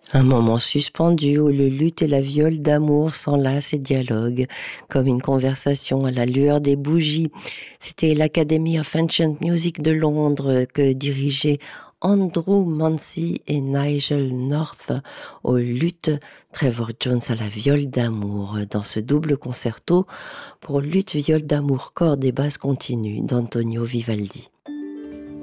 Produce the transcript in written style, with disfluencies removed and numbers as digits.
Un moment suspendu où le luth et la viole d'amour s'enlacent et dialoguent, comme une conversation à la lueur des bougies. C'était l'Academy of Ancient Music de Londres que dirigeaient Andrew Mancy et Nigel North au luth, Trevor Jones à la viole d'amour, dans ce double concerto pour luth, viole d'amour, cordes et basses continues d'Antonio Vivaldi.